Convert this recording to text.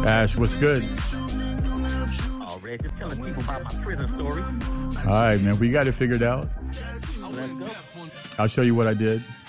Ash, what's good? All right, just telling people about my prison story. All right, man. We got it figured out. Let's go. I'll show you what I did.